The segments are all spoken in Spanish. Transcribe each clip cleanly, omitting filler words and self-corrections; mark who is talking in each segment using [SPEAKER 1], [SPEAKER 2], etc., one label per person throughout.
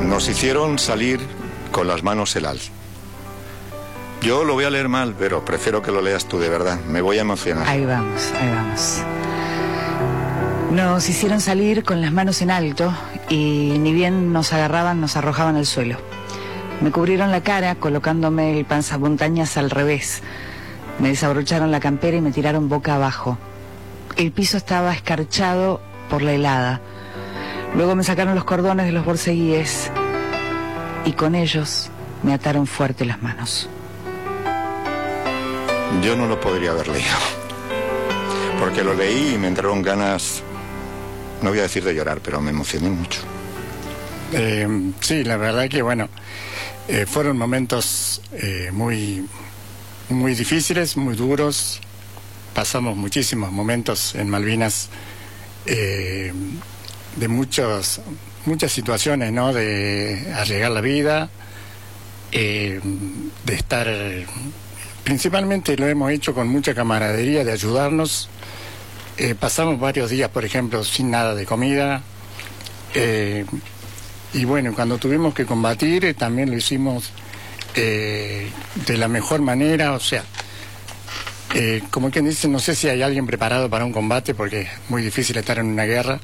[SPEAKER 1] Nos hicieron salir con las manos helal. Yo lo voy a leer mal, pero prefiero que lo leas tú, de verdad. Me voy a emocionar.
[SPEAKER 2] Ahí vamos, ahí vamos. Nos hicieron salir con las manos en alto y ni bien nos agarraban, nos arrojaban al suelo. Me cubrieron la cara colocándome el panzamontañas al revés. Me desabrocharon la campera y me tiraron boca abajo. El piso estaba escarchado por la helada. Luego me sacaron los cordones de los borceguíes y con ellos me ataron fuerte las manos.
[SPEAKER 1] Yo no lo podría haber leído, porque lo leí y me entraron ganas, no voy a decir de llorar, pero me emocioné mucho.
[SPEAKER 3] Sí, la verdad que bueno, fueron momentos muy difíciles, muy duros. Pasamos muchísimos momentos en Malvinas de muchas situaciones, ¿no? De arriesgar la vida, de estar, principalmente lo hemos hecho con mucha camaradería, de ayudarnos. Pasamos varios días, por ejemplo, sin nada de comida. Y bueno, cuando tuvimos que combatir, también lo hicimos de la mejor manera, o sea, como quien dice, no sé si hay alguien preparado para un combate, porque es muy difícil estar en una guerra,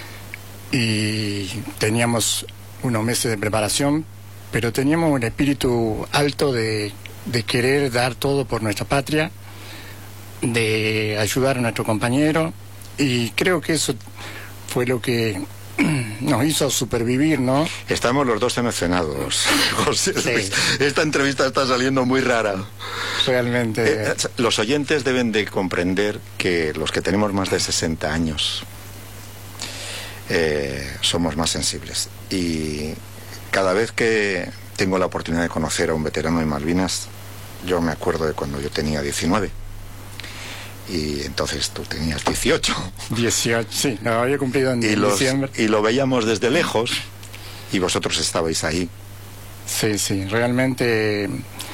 [SPEAKER 3] y teníamos unos meses de preparación, pero teníamos un espíritu alto de querer dar todo por nuestra patria, de ayudar a nuestro compañero, y creo que eso fue lo que nos hizo supervivir, ¿no?
[SPEAKER 1] Estamos los dos emocionados, José Luis. Sí. Esta entrevista está saliendo muy rara.
[SPEAKER 3] Realmente.
[SPEAKER 1] Los oyentes deben de comprender que los que tenemos más de 60 años somos más sensibles. Y cada vez que tengo la oportunidad de conocer a un veterano de Malvinas, yo me acuerdo de cuando yo tenía 19. Y entonces tú tenías 18.
[SPEAKER 3] 18, sí, lo había cumplido en diciembre.
[SPEAKER 1] Y lo veíamos desde lejos y vosotros estabais ahí.
[SPEAKER 3] Sí, sí, realmente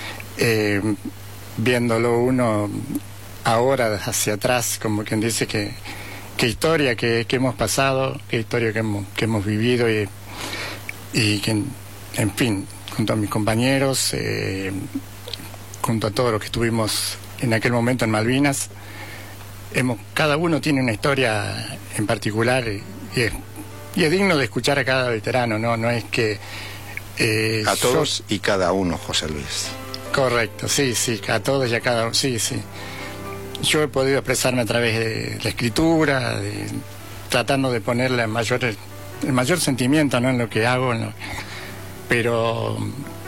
[SPEAKER 3] viéndolo uno ahora hacia atrás, como quien dice qué historia que hemos pasado, qué historia que hemos vivido y que, en fin, junto a mis compañeros, junto a todos los que estuvimos en aquel momento en Malvinas, cada uno tiene una historia en particular y es digno de escuchar a cada veterano, no es que...
[SPEAKER 1] a todos y cada uno, José Luis.
[SPEAKER 3] Correcto, sí, a todos y a cada uno, sí. Yo he podido expresarme a través de la escritura, tratando de ponerle el mayor sentimiento, ¿no?, en lo que hago, pero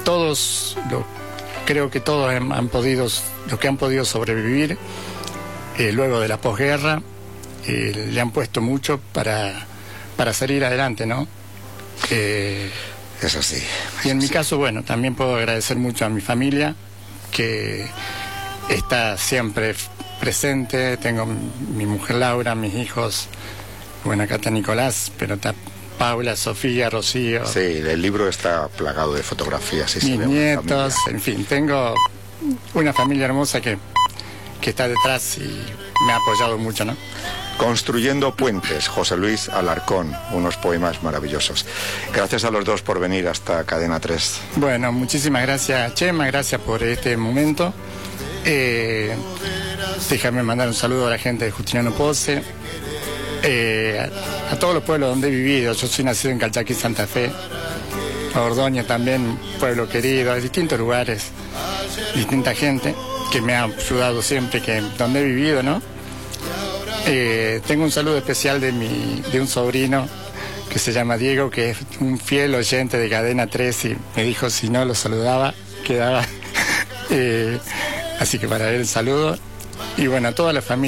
[SPEAKER 3] creo que todos los que han podido sobrevivir luego de la posguerra, le han puesto mucho para salir adelante, ¿no?
[SPEAKER 1] Eso sí.
[SPEAKER 3] Y en mi caso, bueno, también puedo agradecer mucho a mi familia, que está siempre presente. Tengo mi mujer Laura, mis hijos, bueno, acá está Nicolás, pero está Paula, Sofía, Rocío.
[SPEAKER 1] Sí, el libro está plagado de fotografías.
[SPEAKER 3] Mis nietos, en fin, tengo una familia hermosa que está detrás y me ha apoyado mucho, ¿no?
[SPEAKER 1] Construyendo puentes, José Luis Alarcón, unos poemas maravillosos. Gracias a los dos por venir hasta Cadena 3.
[SPEAKER 3] Bueno, muchísimas gracias, Chema, gracias por este momento. Déjame mandar un saludo a la gente de Justiniano Pozzi, a todos los pueblos donde he vivido. Yo soy nacido en Calchaquí, Santa Fe, a Ordóñez también, pueblo querido, a distintos lugares, distinta gente que me ha ayudado siempre, donde he vivido, ¿no? Tengo un saludo especial de un sobrino que se llama Diego, que es un fiel oyente de Cadena 3 y me dijo si no lo saludaba, quedaba. Así que para él el saludo. Y bueno, a toda la familia.